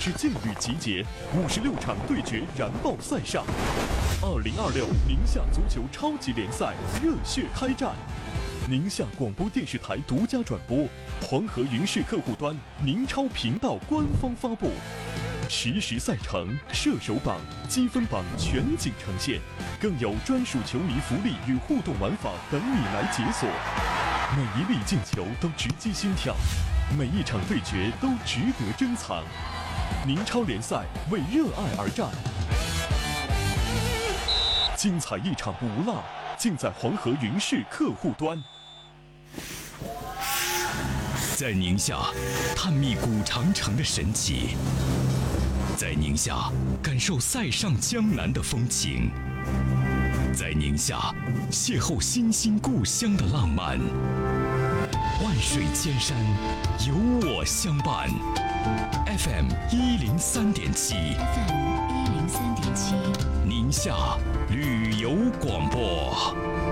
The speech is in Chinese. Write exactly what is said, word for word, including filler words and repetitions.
之劲旅集结，五十六场对决燃爆赛上。二零二六宁夏足球超级联赛热血开战，宁夏广播电视台独家转播，黄河云视客户端、宁超频道官方发布。实时赛程、射手榜、积分榜全景呈现，更有专属球迷福利与互动玩法等你来解锁。每一粒进球都直击心跳，每一场对决都值得珍藏。宁超联赛为热爱而战，精彩一场不落，尽在黄河云视客户端。 在宁夏探秘古长城的神奇，在宁夏感受塞上江南的风情，在宁夏邂逅新兴故乡的浪漫。万水千山，有我相伴。F M 一零三点七 ，F M 一零三点七， 宁夏旅游广播。